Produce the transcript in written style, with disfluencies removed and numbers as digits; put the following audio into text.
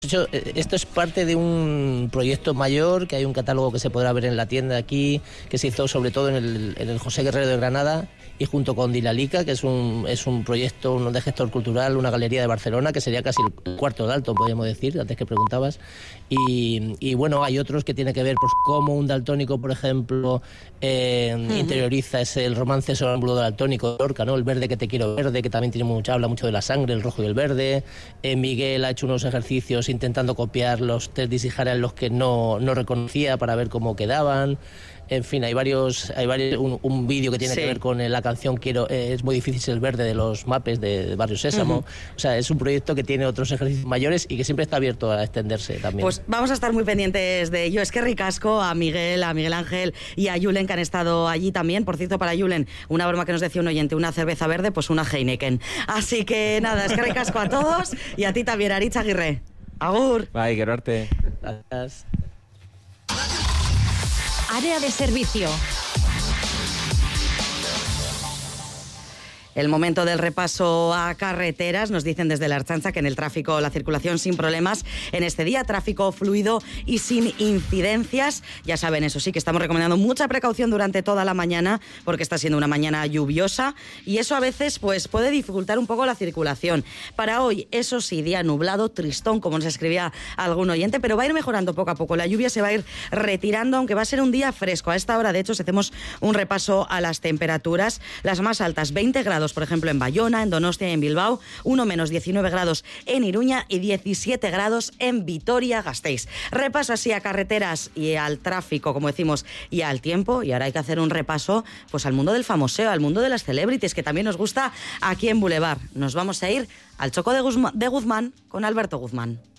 Esto es parte de un proyecto mayor, que hay un catálogo que se podrá ver en la tienda aquí, que se hizo sobre todo en el José Guerrero de Granada, y junto con Dilalica, que es un proyecto de gestor cultural, una galería de Barcelona, que sería casi el cuarto Dalton, podríamos decir, antes que preguntabas. Y bueno, hay otros que tienen que ver, pues, cómo un daltónico, por ejemplo, interioriza el romance sonámbulo daltónico de Lorca, ¿no? El verde que te quiero verde, que también habla mucho de la sangre, el rojo y el verde. Miguel ha hecho unos ejercicios intentando copiar los Test d'Ishihara en los que no reconocía, para ver cómo quedaban. En fin, hay varios un vídeo que tiene que ver con la canción es muy difícil ser verde, de los Mapes de Barrio Sésamo. O sea, es un proyecto que tiene otros ejercicios mayores y que siempre está abierto a extenderse también. Pues vamos a estar muy pendientes de ello. Es que ricasco a Miguel Ángel y a Julen, que han estado allí también. Por cierto, para Julen, una broma que nos decía un oyente, una cerveza verde, pues una Heineken. Así que nada, es que ricasco a todos y a ti también, Aritz Aguirre. Agur. Bye, quiero verte. Gracias. Área de servicio. El momento del repaso a carreteras. Nos dicen desde la Ertzaintza que en el tráfico la circulación sin problemas en este día, tráfico fluido y sin incidencias. Ya saben, eso sí, que estamos recomendando mucha precaución durante toda la mañana, porque está siendo una mañana lluviosa y eso a veces pues puede dificultar un poco la circulación. Para hoy, eso sí, día nublado, tristón, como nos escribía algún oyente, pero va a ir mejorando poco a poco. La lluvia se va a ir retirando, aunque va a ser un día fresco. A esta hora, de hecho, si hacemos un repaso a las temperaturas, las más altas, 20 grados, por ejemplo, en Bayona, en Donostia y en Bilbao, 19 grados en Iruña y 17 grados en Vitoria-Gasteiz. Repaso así a carreteras y al tráfico, como decimos, y al tiempo. Y ahora hay que hacer un repaso pues al mundo del famoseo, al mundo de las celebrities, que también nos gusta aquí en Boulevard. Nos vamos a ir al Choco de Guzmán con Alberto Guzmán.